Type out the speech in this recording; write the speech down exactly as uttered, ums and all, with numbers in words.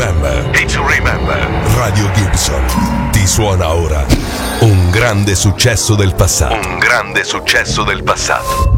remember. E to remember. Radio Gibson ti suona ora un grande successo del passato. Un grande successo del passato.